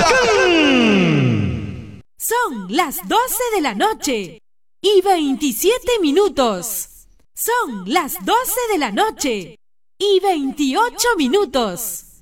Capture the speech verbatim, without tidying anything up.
Bacán. Son las doce de la noche y veintisiete minutos. Son las doce de la noche y veintiocho minutos.